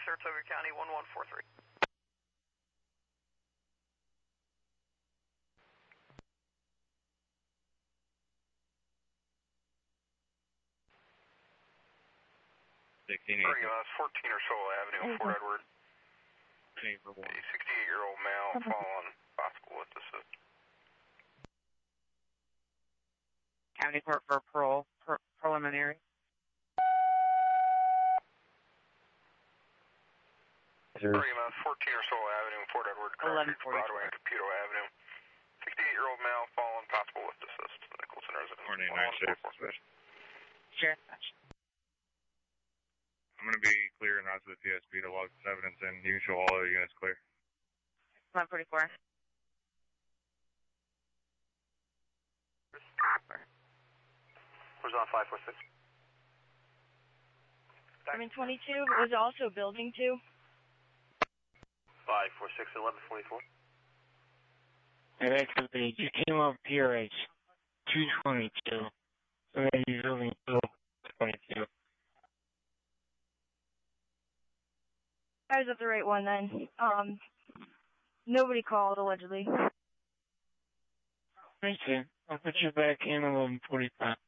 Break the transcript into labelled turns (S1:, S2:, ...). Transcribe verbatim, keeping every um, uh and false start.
S1: Saratoga County, one one four three.
S2: sixteen
S1: Sorry, uh, fourteen or so Avenue,
S3: Okay.
S1: Fort Edward.
S2: eight for
S1: A
S2: one.
S1: sixty-eight-year-old male
S3: Okay.
S1: fallen, possible with assist.
S4: County Court for parole, per, preliminary.
S1: Sorry, uh, fourteen or so Avenue, Fort Edward,
S4: eleven
S1: Cross
S4: forty-four.
S1: Broadway, and Caputo Avenue. sixty-eight-year-old male fallen, possible with assist. Nicholson resident.
S2: Morning, nine sheriff.
S4: Sheriff.
S2: I'm going to be clear and also with P S P to log this evidence and you can show all other units clear.
S4: eleven forty-four.
S1: Who's on five four six?
S3: Seven twenty-two was also building two.
S1: five four six, eleven forty-four.
S5: And actually, you came up here at two twenty-two. So then you're building two twenty-two.
S3: I was at the right one then. Um, nobody called, allegedly.
S5: Thank you. I'll put you back in eleven forty-five.